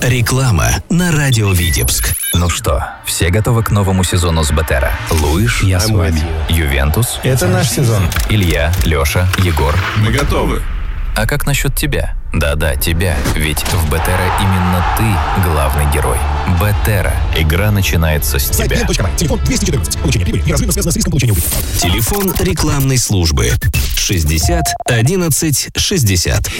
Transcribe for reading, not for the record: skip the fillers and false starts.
Реклама на радио Витебск. Ну что, все готовы к новому сезону с БТРа? Луиш? Я с вами. Ювентус? Это наш сезон. Илья, Леша, Егор? Мы готовы. А как насчет тебя? Да-да, тебя. Ведь в БТРа именно ты главный герой. БТРа. Игра начинается с тебя. Телефон 214. Получение прибыли неразрывно связано с риском получения убытка. Телефон рекламной службы 60 11 60.